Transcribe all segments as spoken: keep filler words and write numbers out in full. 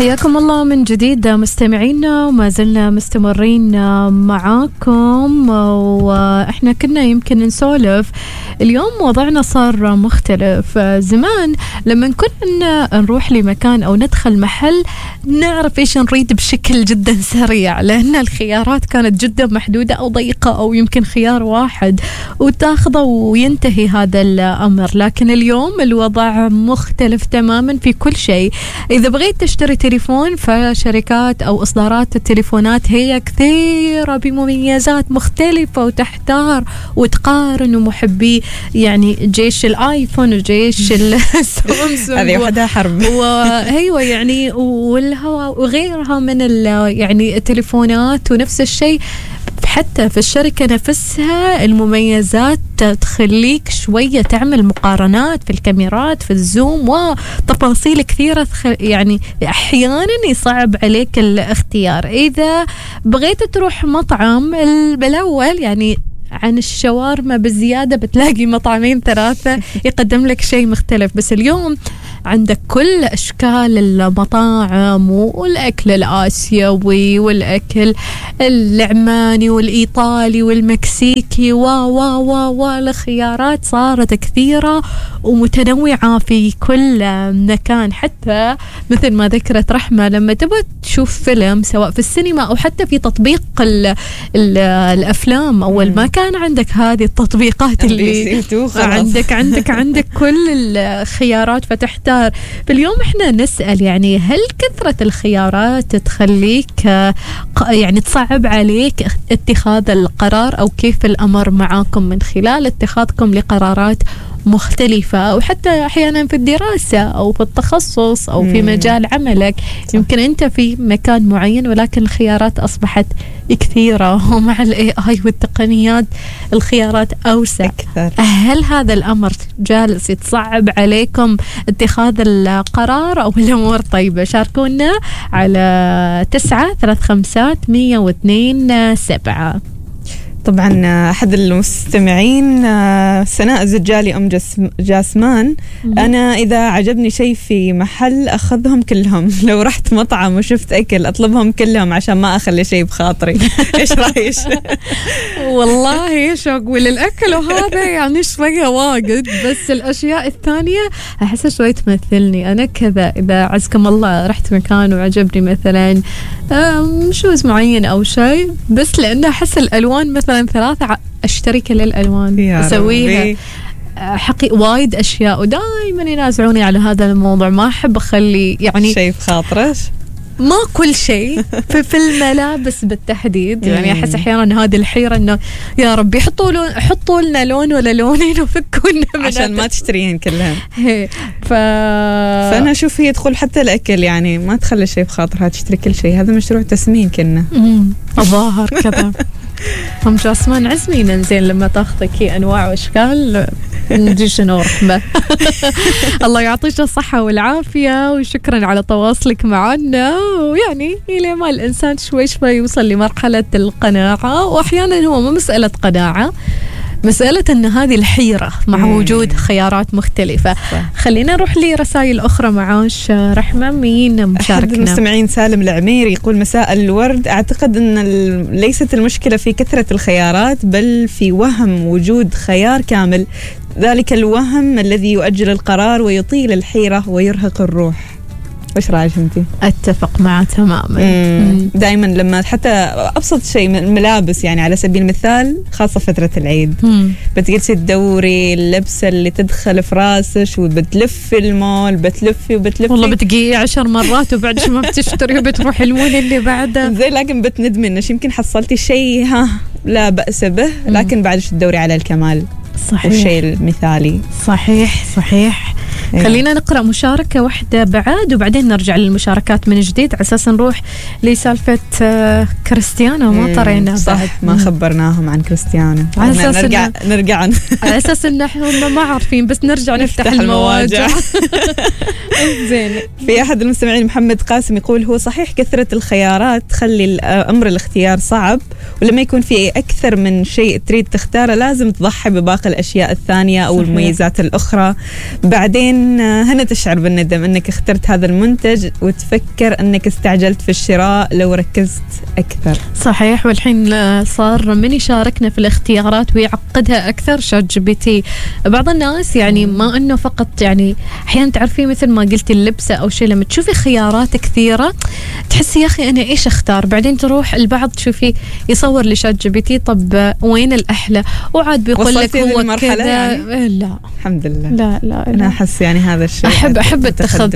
حياكم الله من جديد مستمعينا، وما زلنا مستمرين معاكم، وإحنا كنا يمكن نسولف اليوم. وضعنا صار مختلف. زمان لما كنا نروح لمكان أو ندخل محل نعرف إيش نريد بشكل جدا سريع، لأن الخيارات كانت جدا محدودة أو ضيقة، أو يمكن خيار واحد وتاخذه وينتهي هذا الأمر. لكن اليوم الوضع مختلف تماما في كل شيء. إذا بغيت تشتري تليفون فشركات أو إصدارات التليفونات هي كثيرة بمميزات مختلفة، وتحتار وتقارن، ومحبي يعني جيش الآيفون وجيش السامسونج هذه وحدها حرب وهيوة يعني والهواء وغيرها من يعني التليفونات. ونفس الشيء حتى في الشركة نفسها المميزات تخليك شوية تعمل مقارنات في الكاميرات في الزوم وتفاصيل كثيرة، يعني أحيانا يصعب عليك الاختيار. إذا بغيت تروح مطعم بالأول يعني عن الشاورما بزيادة بتلاقي مطعمين ثلاثة يقدم لك شيء مختلف. بس اليوم عندك كل أشكال المطاعم، والأكل الآسيوي والأكل العماني والإيطالي والمكسيكي و و و والخيارات صارت كثيرة ومتنوعة في كل مكان. حتى مثل ما ذكرت رحمة، لما تبغى تشوف فيلم سواء في السينما أو حتى في تطبيق ال ال الأفلام أول ما كان عندك هذه التطبيقات اللي عندك عندك عندك كل الخيارات فتحتاج. باليوم احنا نسأل يعني هل كثرة الخيارات تخليك يعني تصعب عليك اتخاذ القرار، أو كيف الأمر معاكم من خلال اتخاذكم لقرارات مختلفة، أو حتى أحيانا في الدراسة أو في التخصص أو في مجال عملك. يمكن أنت في مكان معين ولكن الخيارات أصبحت كثيرة، ومع ال إيه آي والتقنيات الخيارات أوسع أكثر. هل هذا الأمر جالس يتصعب عليكم اتخاذ القرار أو الأمور طيبة؟ شاركونا على تسعة ثلاث خمسات مية واثنين سبعة. طبعا أحد المستمعين سناء الزجالي أم جاسمان، أنا إذا عجبني شيء في محل أخذهم كلهم، لو رحت مطعم وشفت أكل أطلبهم كلهم عشان ما أخلي شيء بخاطري. إيش رأيش؟ والله إيش أقول، الأكل وهذا يعني شوية واجد، بس الأشياء الثانية أحس شوية تمثلني أنا كذا. إذا عزكم الله رحت مكان وعجبني مثلا شوز معين أو شيء، بس لأنه أحس الألوان مثلا ثلاثة أشتري كل الألوان أسويها حقي وايد أشياء، ودائما ينازعوني على هذا الموضوع. ما أحب أخلي يعني شيء بخاطرش، ما كل شيء في, في الملابس بالتحديد. يعني أحس أحيانا هذه الحيرة إنه يا ربي حطوا لون، حطوا لنا لون ولا لونين وفكونا عشان ما تشتريهن كلهن. ف... فأنا أشوف هي تدخل حتى الأكل، يعني ما تخلي شيء بخاطرها، تشتري كل شيء. هذا مشروع تسمين كنا الظاهر كذا. هم جاسمان عزمين انزين لما تاخذك انواع واشكال نجي شنو رحمه. الله يعطيك الصحه والعافيه، وشكرا على تواصلك معنا. ويعني الى ما الانسان شوي شوي يوصل لمرحله القناعه، واحيانا هو مو مساله قناعه، مسألة أن هذه الحيرة مع مم. وجود خيارات مختلفة. صح. خلينا نروح لرسائل أخرى معاش رحمة. مين مشاركنا؟ أحد المستمعين سالم العمير يقول مساء الورد، أعتقد أن ليست المشكلة في كثرة الخيارات بل في وهم وجود خيار كامل، ذلك الوهم الذي يؤجل القرار ويطيل الحيرة ويرهق الروح. وش رايك انتي؟ اتفق معه تماما. دائما لما حتى ابسط شيء من الملابس، يعني على سبيل المثال خاصه فتره العيد، بتجلسي تدوري اللبسه اللي تدخل في راسك، وبتلفي المول بتلفي وبتلفي، والله بتجي عشر مرات وبعد شو ما بتشتري بتروح المول اللي بعده زي. لكن بتندمي انك يمكن حصلتي شيء ها لا بأس به، لكن بعد تدوري على الكمال. صحيح. والشيء المثالي. صحيح صحيح. إيه. خلينا نقرأ مشاركة واحدة بعد وبعدين نرجع للمشاركات من جديد، على أساس نروح لسالفة كريستيانو. ما طرينا صح بعد. ما خبرناهم عن كريستيانو، على أساس نرجع إن... نرجع عن... على أساس إن إحنا ما عارفين، بس نرجع نفتح المواجع. زين. في أحد المستمعين محمد قاسم يقول هو صحيح كثرة الخيارات تخلي أمر الاختيار صعب، ولما يكون في أكثر من شيء تريد تختاره لازم تضحي بباقي الأشياء الثانية أو صحيح. المميزات الأخرى. بعدين لكن هنا تشعر بالندم أنك اخترت هذا المنتج وتفكر أنك استعجلت في الشراء لو ركزت أكثر. صحيح. والحين صار من يشاركنا في الاختيارات ويعقدها أكثر شات جي بي تي. بعض الناس يعني ما أنه فقط يعني أحيانا تعرفي مثل ما قلتي اللبسة أو شيء، لما تشوفي خيارات كثيرة تحسي يا أخي أنا إيش أختار، بعدين تروح البعض تشوفي يصور لشات جي بي تي طب وين الأحلى، وعاد بيقول لك هو كذا يعني؟ لا الحمد لله. لا لا, لا. أنا أحس يعني هذا الشيء أحب أحب أتخذ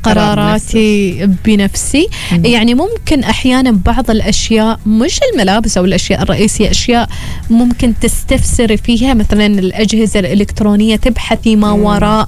قراراتي بنفسي. مم. يعني ممكن أحيانا بعض الأشياء مش الملابس أو الأشياء الرئيسية، أشياء ممكن تستفسري فيها مثلا الأجهزة الإلكترونية تبحثي ما مم. وراء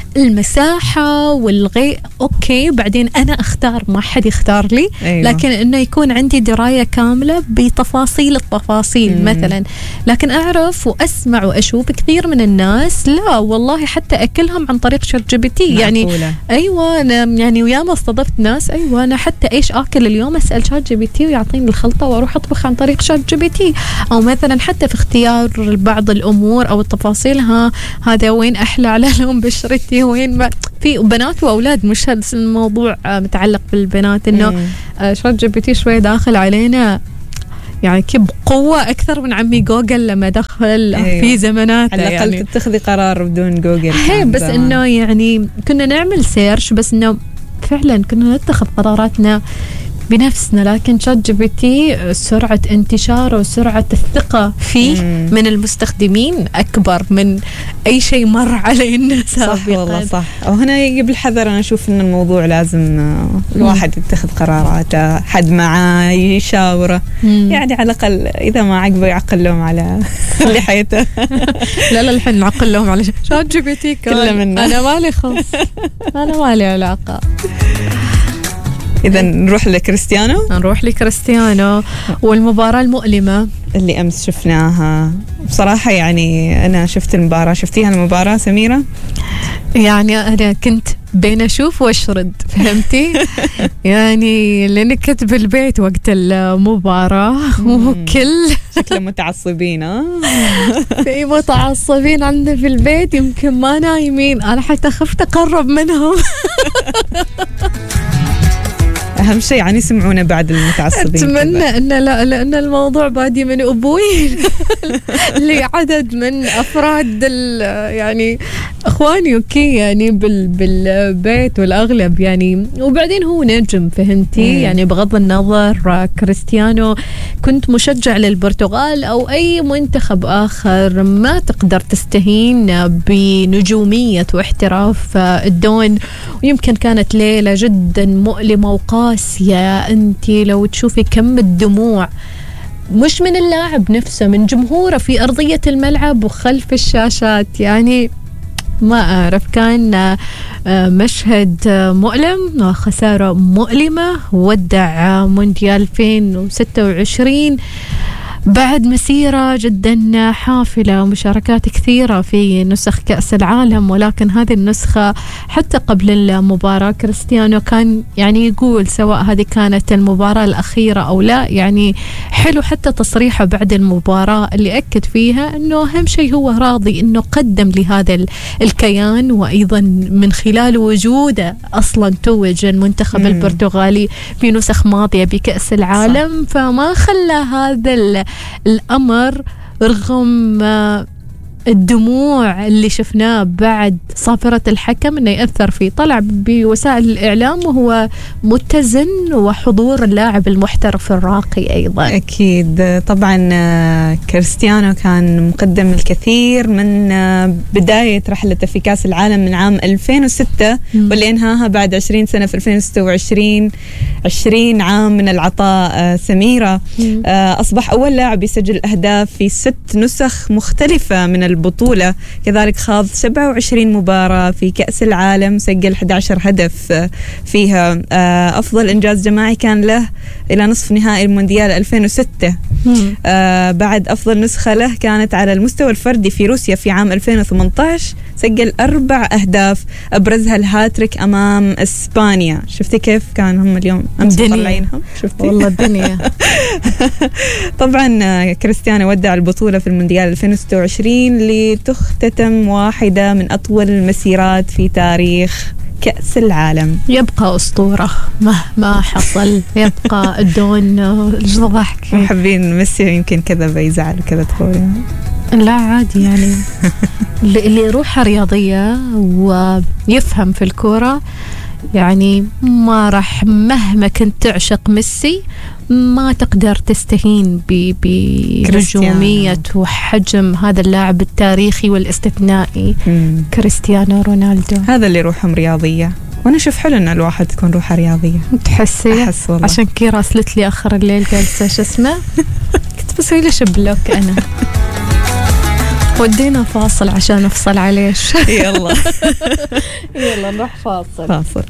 المساحة والغي أوكي، بعدين أنا أختار ما حد يختار لي. أيوة. لكن إنه يكون عندي دراية كاملة بتفاصيل التفاصيل. مم. مثلا لكن أعرف وأسمع وأشوف كثير من الناس لا والله حتى أكلهم عن طريق شات جي بي تي. يعني أيوة أنا يعني وياما استضفت ناس أيوة أنا حتى إيش أكل اليوم أسأل شات جي بي تي ويعطيني الخلطة وأروح أطبخ عن طريق شات جي بي تي. أو مثلا حتى في اختيار بعض الأمور أو التفاصيل، ها هذا وين أحلى على لون بشرتي، وين ما في بنات واولاد، مش هذا الموضوع متعلق بالبنات انه شات جي بي تي شوي داخل علينا يعني كيف بقوه اكثر من عمي جوجل لما دخل. أيوة. في زمانات على الاقل يعني تتخذي قرار بدون جوجل. هي بس انه يعني كنا نعمل سيرش بس انه فعلا كنا نتخذ قراراتنا بنفسنا. لكن شات جي بي تي سرعة انتشاره وسرعة الثقة فيه مم. من المستخدمين أكبر من أي شيء مر علينا سابقا. صح والله صح. وهنا يجب الحذر. أنا أشوف إن الموضوع لازم الواحد يتخذ قراراته، حد معاه يشاوره. مم. يعني على الأقل إذا ما عقبه يعقل لهم على اللي حياته. لا لا الحين نعقل لهم على شات جي بي تي كله منه. أنا مالي خص، أنا مالي علاقة. إذا نروح لكريستيانو نروح لكريستيانو والمباراة المؤلمة اللي أمس شفناها. بصراحة يعني أنا شفت المباراة. شفتيها المباراة سميرة؟ يعني أنا كنت بين أشوف وأشرد، فهمتي؟ يعني لأني كنت بالبيت وقت المباراة وكل شكله متعصبين. ها في متعصبين عندنا في البيت يمكن ما نايمين. أنا حتى خفت أقرب منهم. أهم شيء يعني يسمعونا بعد المتعصبين. أتمنى أن لا لأن الموضوع بادي من أبوي لعدد من أفراد يعني أخواني وكي يعني بال بالبيت والأغلب يعني. وبعدين هو نجم فهمتي. مم. يعني بغض النظر كريستيانو كنت مشجع للبرتغال أو أي منتخب آخر ما تقدر تستهين بنجومية واحتراف الدون. ويمكن كانت ليلة جدا مؤلمة وقاسية. أنتي لو تشوفي كم الدموع مش من اللاعب نفسه، من جمهوره في أرضية الملعب وخلف الشاشات. يعني ما أعرف كان مشهد مؤلم، خسارة مؤلمة. ودع مونديال ألفين وستة وعشرين بعد مسيرة جدا حافلة ومشاركات كثيرة في نسخ كأس العالم. ولكن هذه النسخة حتى قبل المباراة كريستيانو كان يعني يقول سواء هذه كانت المباراة الأخيرة أو لا. يعني حلو حتى تصريحه بعد المباراة اللي أكد فيها أنه أهم شيء هو راضي أنه قدم لهذا الكيان، وأيضا من خلال وجوده أصلا توج المنتخب مم. البرتغالي في نسخ ماضية بكأس العالم. صح. فما خلى هذا الأمر رغم الدموع اللي شفناه بعد صافرة الحكم انه يأثر فيه. طلع بوسائل الإعلام وهو متزن وحضور اللاعب المحترف الراقي أيضا. أكيد طبعا كريستيانو كان مقدم الكثير من بداية رحلته في كأس العالم من عام ألفين وستة م. واللي انهاها بعد عشرين سنة في ألفين وستة وعشرين. عشرين عام من العطاء سميرة. م. أصبح أول لاعب يسجل أهداف في ست نسخ مختلفة من البطولة. كذلك خاض سبعة وعشرين مباراة في كأس العالم، سجل أحد عشر هدف فيها. أفضل إنجاز جماعي كان له إلى نصف نهائي المونديال ألفين وستة آه بعد أفضل نسخة له كانت على المستوى الفردي في روسيا في عام ألفين وثمانية عشر، سجل أربع أهداف أبرزها الهاتريك أمام إسبانيا. شفتي كيف كان هم اليوم أمس مطلعينهم؟ شفتي والله الدنيا. طبعا كريستيانو ودع البطولة في المونديال ألفين وستة وعشرين لتختتم واحدة من أطول المسيرات في تاريخ كأس العالم. يبقى أسطورة مهما حصل، يبقى الدون ضحك. محبين ميسي يمكن كذا بيزعل كذا تقولي؟ لا عادي يعني. اللي روحه رياضية ويفهم في الكورة يعني ما راح مهما كنت تعشق ميسي ما تقدر تستهين بنجومية وحجم هذا اللاعب التاريخي والاستثنائي مم. كريستيانو رونالدو. هذا اللي روحهم رياضية، وانا اشوف حلو ان الواحد تكون روحه رياضية. تحسي؟ احس والله. عشان كي راسلت لي اخر الليل جالسة شو اسمه كنت بسوي له شبلوك انا. ودينا فاصل عشان نفصل عليه. يلا يلا نروح فاصل. فاصل.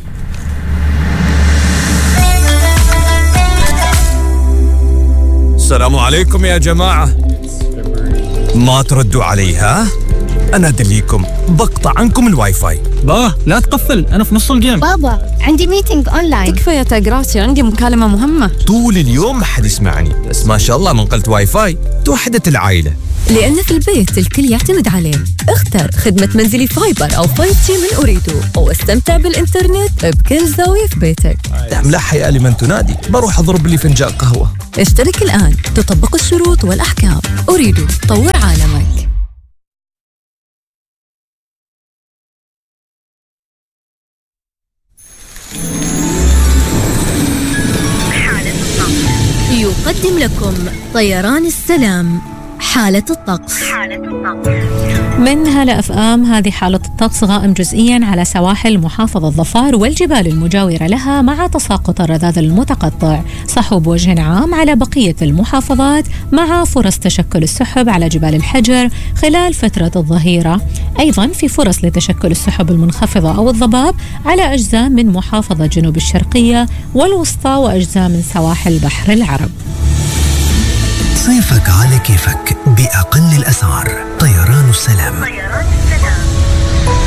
السلام عليكم يا جماعة، ما تردوا علي ها؟ أنا أدليكم بقطع عنكم الواي فاي. بابا لا تقفل، أنا في نص الجيم. بابا عندي ميتينج أونلاين. تكفى يا تاجراتي، عندي مكالمة مهمة. طول اليوم ما حد يسمعني، بس ما شاء الله من قلت واي فاي توحدت العائلة. لأن في البيت الكل يعتمد عليه. اختر خدمة منزلي فايبر أو فايف جي من أوريدو واستمتع بالإنترنت بكل زاوية في بيتك. دعم لحي آلي من تنادي، بروح أضرب لي فنجان قهوة. اشترك الآن، تطبق الشروط والأحكام. أوريدو، طور عالمك. يقدم لكم طيران السلام حالة الطقس. من هلا اف ام، هذه حالة الطقس. غائم جزئيا على سواحل محافظة ظفار والجبال المجاورة لها مع تساقط الرذاذ المتقطع. صحو بوجه عام على بقية المحافظات مع فرص تشكل السحب على جبال الحجر خلال فترة الظهيرة. أيضا في فرص لتشكل السحب المنخفضة أو الضباب على أجزاء من محافظة جنوب الشرقية والوسطى وأجزاء من سواحل بحر العرب. صيفك على كيفك بأقل الأسعار. طيران السلام.